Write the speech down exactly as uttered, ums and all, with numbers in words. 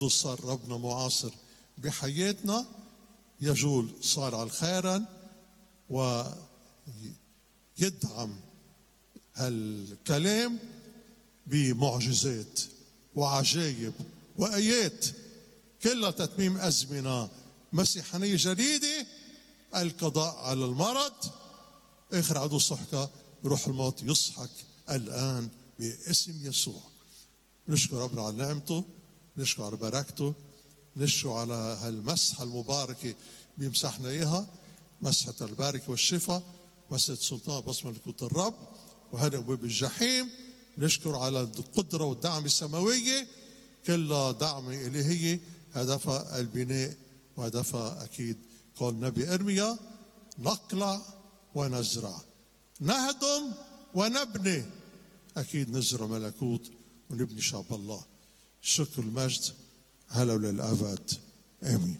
صار ربنا معاصر بحياتنا، يجول صار خيرا ويدعم هالكلام بمعجزات وعجائب وآيات، كلها تتميم أزمنة مسيحانية جديدة. القضاء على المرض، آخر عدو صحكة روح الموت يصحك الآن باسم يسوع. نشكر ربنا على نعمته، نشكر على بركته، نشكر على هالمسحة المباركة بيمسحنا إياها، مسحة البركة والشفاء، مسحة سلطان بصمة ملكوت الرب وهذا أبواب الجحيم. نشكر على القدرة والدعم السماوية، كلها دعم إلهية هدفها البناء وهدفها أكيد قال نبي إرميا: نقلع ونزرع، نهدم ونبني. أكيد نزرع ملكوت ونبني شعب الله. شكر المجد هلا للأبد، آمين.